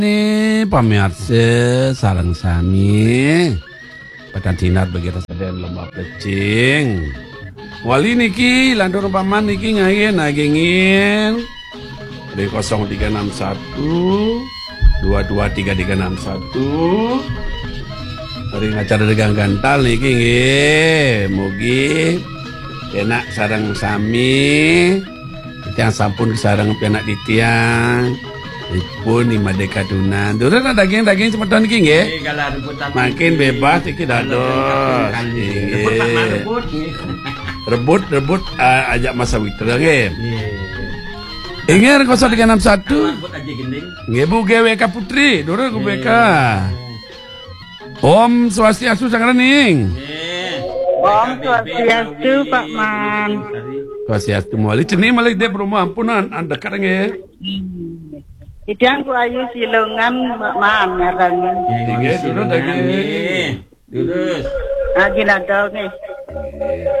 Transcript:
Nih pamirsa sareng sami pada dinar bagi residen lomba plecing. Wali niki lantur paman niki ngagengin di 0361 223361 dari ngacara degang gantal niki nggih mugi enak sareng sami yang sampun sareng penak ditiang pun di Merdeka Dunan. Durun daging-daging semeton iki nggih. Makin bebas iki dados. Rebut ajak masa witer nggih. Ingat 0361. Nggih Bu GWK Putri, durun GWK. Om Swastiastu Sang Rening. Om Swastiastu Pak Man. Swastiastu mali ceni malih de rumah ampunan anda dekat nggih. Idang ku ayu silongan Man ngarang. Nggih, durun daging. Durus. Lagi nadal nih.